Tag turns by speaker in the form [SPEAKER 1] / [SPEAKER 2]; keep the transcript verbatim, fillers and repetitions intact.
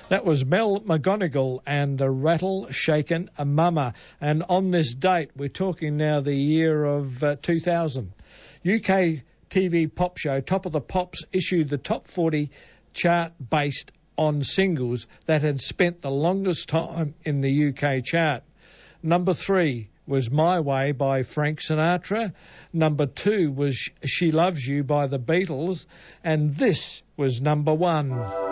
[SPEAKER 1] That was Mel McGonigal and the Rattle Shaken Mama. And on this date, we're talking now the year of uh, two thousand. U K T V pop show Top of the Pops issued the top forty chart based on singles that had spent the longest time in the U K chart. Number three was My Way by Frank Sinatra. Number two was She Loves You by the Beatles. And this was number one.